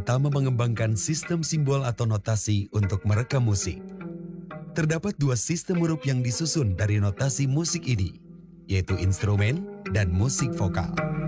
pertama mengembangkan sistem simbol atau notasi untuk merekam musik. Terdapat dua sistem huruf yang disusun dari notasi musik ini, yaitu instrumen dan musik vokal.